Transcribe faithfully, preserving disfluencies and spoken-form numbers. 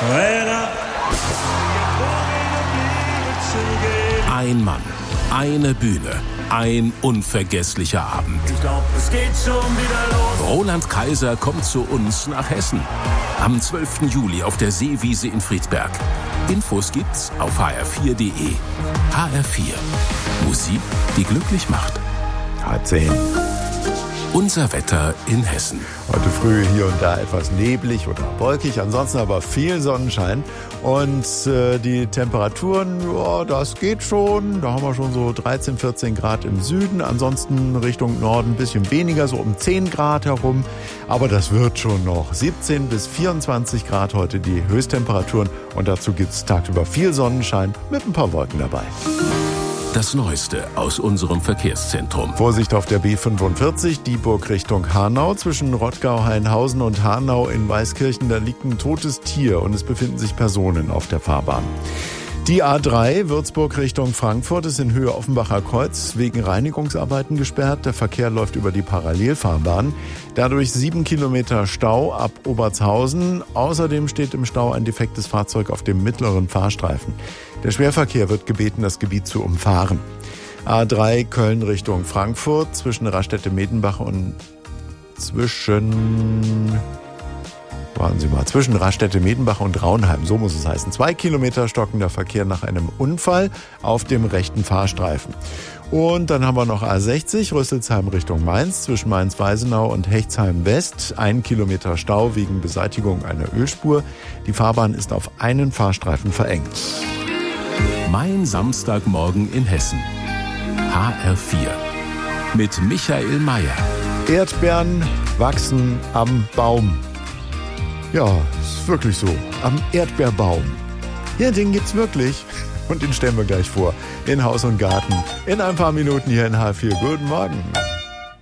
Ein Mann, eine Bühne, ein unvergesslicher Abend. Ich glaub, es geht schon wieder los. Roland Kaiser kommt zu uns nach Hessen. Am zwölften Juli auf der Seewiese in Friedberg. Infos gibt's auf h r vier punkt d e. H R vier. Musik, die glücklich macht. Halb zehn. Unser Wetter in Hessen. Heute früh hier und da etwas neblig oder wolkig, ansonsten aber viel Sonnenschein. Und äh, die Temperaturen, ja, das geht schon. Da haben wir schon so dreizehn, vierzehn Grad im Süden. Ansonsten Richtung Norden ein bisschen weniger, so um zehn Grad herum. Aber das wird schon noch. siebzehn bis vierundzwanzig Grad heute die Höchsttemperaturen. Und dazu gibt's tagsüber viel Sonnenschein mit ein paar Wolken dabei. Das Neueste aus unserem Verkehrszentrum. Vorsicht auf der B fünfundvierzig, Dieburg Richtung Hanau. Zwischen Rottgau, Hainhausen und Hanau in Weißkirchen, da liegt ein totes Tier und es befinden sich Personen auf der Fahrbahn. Die A drei, Würzburg Richtung Frankfurt, ist in Höhe Offenbacher Kreuz wegen Reinigungsarbeiten gesperrt. Der Verkehr läuft über die Parallelfahrbahn. Dadurch sieben Kilometer Stau ab Obertshausen. Außerdem steht im Stau ein defektes Fahrzeug auf dem mittleren Fahrstreifen. Der Schwerverkehr wird gebeten, das Gebiet zu umfahren. A drei, Köln Richtung Frankfurt, zwischen Raststätte-Medenbach und zwischen... Warten Sie mal, zwischen Raststätte-Medenbach und Raunheim, so muss es heißen. Zwei Kilometer stockender Verkehr nach einem Unfall auf dem rechten Fahrstreifen. Und dann haben wir noch A sechzig, Rüsselsheim Richtung Mainz, zwischen Mainz-Weisenau und Hechtsheim West. Ein Kilometer Stau wegen Beseitigung einer Ölspur. Die Fahrbahn ist auf einen Fahrstreifen verengt. Mein Samstagmorgen in Hessen. H R vier. Mit Michael Mayer. Erdbeeren wachsen am Baum. Ja, ist wirklich so. Am Erdbeerbaum. Ja, den gibt's wirklich. Und den stellen wir gleich vor. In Haus und Garten. In ein paar Minuten hier in H vier. Guten Morgen.